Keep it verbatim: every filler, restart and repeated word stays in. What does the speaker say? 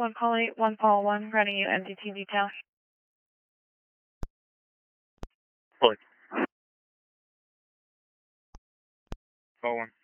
one call eight, one call one, running you M D T detail. Fully. Call one.